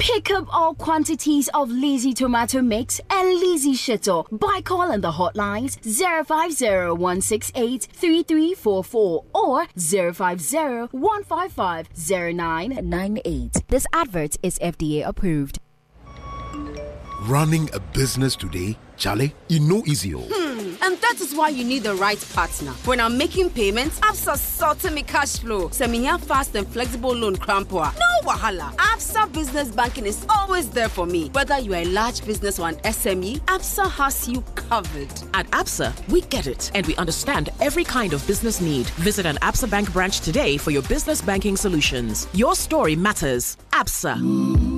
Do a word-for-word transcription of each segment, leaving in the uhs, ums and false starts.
Pick up all quantities of Lazy Tomato Mix and Lazy Shito by calling the hotlines zero five zero one six eight three three four four or zero five zero one five five zero nine nine eight. This advert is F D A approved. Running a business today, Charlie, you know easy. Hmm, and that is why you need the right partner. When I'm making payments, Absa sorting me cash flow. Send me fast and flexible loan crampoa. No wahala. Absa Business Banking is always there for me. Whether you are a large business or an S M E, Absa has you covered. At Absa, we get it and we understand every kind of business need. Visit an Absa Bank branch today for your business banking solutions. Your story matters. Absa.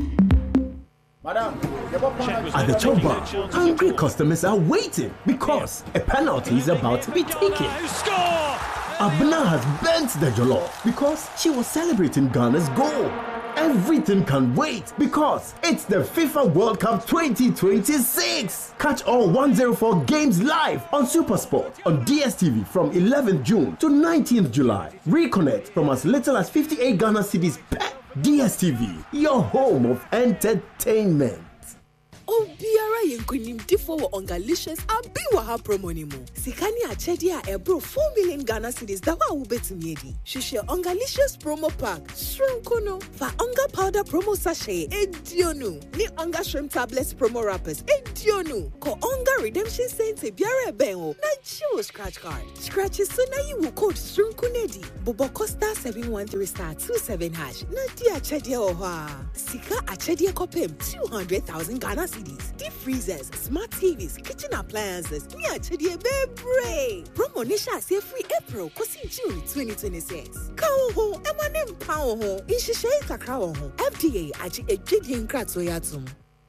At the top bar, hungry customers are waiting because a penalty is about to be taken. Abna has bent the jollof because she was celebrating Ghana's goal. Everything can wait because it's the FIFA World Cup twenty twenty-six. Catch all one oh four games live on SuperSport on D S T V from eleventh June to nineteenth July. Reconnect from as little as fifty-eight Ghana cedis per. D S T V, your home of entertainment. Obiara yenkunim difo wo ongalicious abi wa ha promo ni mu. Sikani achedi a ebro four million Ghana cedis da wa ubetumi edi. Shushe ongalicious promo pack. Shrimp fa onga powder promo sachet edionu. Ni onga shrimp tablets promo wrappers edionu. Ko onga redemption cents biara benwo. Na chiwo scratch card. Scratches so na you will code shrimpunedi. Bobo Costa seven one three star two seven hash. Na di achedi oha. Sika achedi kopem two hundred thousand Ghana cedis. Deep freezers, smart T Vs, kitchen appliances. Me achedi bebre. Promo nisha say free April kosi June twenty twenty-six. Ka ho emanem pa ho. Inshishe kakra ho. F D A achi ejedi nkratso yatum.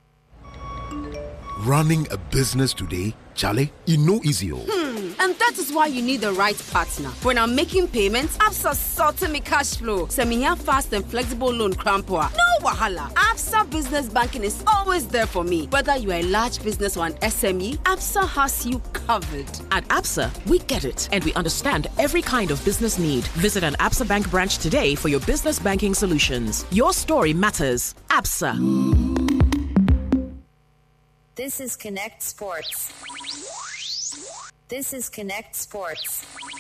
Running a business today, Charlie, you know easy. Hmm, and that is why you need the right partner. When I'm making payments, Absa sorting me cash flow. Send me fast and flexible loan crampoa. No wahala. Absa Business Banking is always there for me. Whether you are a large business or an S M E, Absa has you covered. At Absa, we get it and we understand every kind of business need. Visit an Absa Bank branch today for your business banking solutions. Your story matters. Absa. This is Connect Sports. This is Connect Sports.